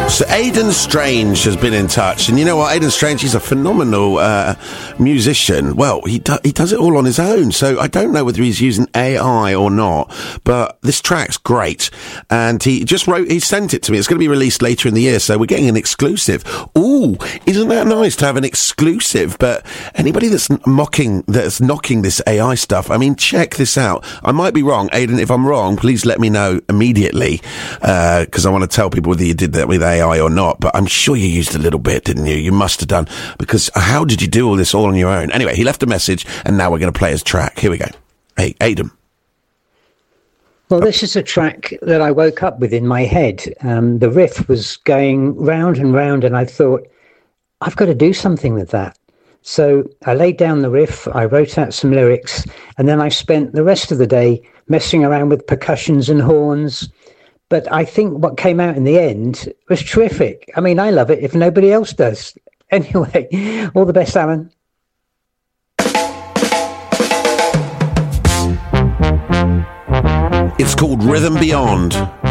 So Aidan Strange has been in touch, and you know what, Aidan Strange, he's a phenomenal musician. Well, he does it all on his own, so I don't know whether he's using AI or not, but this track's great, and he sent it to me. It's going to be released later in the year, so we're getting an exclusive. Ooh, isn't that nice to have an exclusive? But anybody that's knocking this AI stuff, I mean, check this out. I might be wrong, Aidan. If I'm wrong, please let me know immediately, because I want to tell people whether you did that with AI or not, but I'm sure you used a little bit, didn't you? You must have done, because how did you do all this all on your own? Anyway, he left a message, and now we're going to play his track. Here we go. Hey, Aidan. Well, this is a track that I woke up with in my head. The riff was going round and round, and I thought, I've got to do something with that. So I laid down the riff, I wrote out some lyrics, and then I spent the rest of the day messing around with percussions and horns. But I think what came out in the end was terrific. I mean, I love it if nobody else does. Anyway, all the best, Alan. It's called Rhythm Beyond.